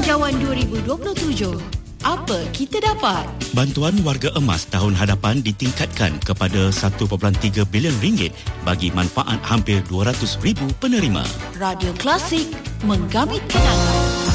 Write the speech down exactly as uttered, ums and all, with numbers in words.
Belanjawan dua ribu dua puluh tujuh. Apa kita dapat? Bantuan warga emas tahun hadapan ditingkatkan kepada satu perpuluhan tiga bilion ringgit bagi manfaat hampir dua ratus ribu penerima. Radio Klasik, menggamit kenangan.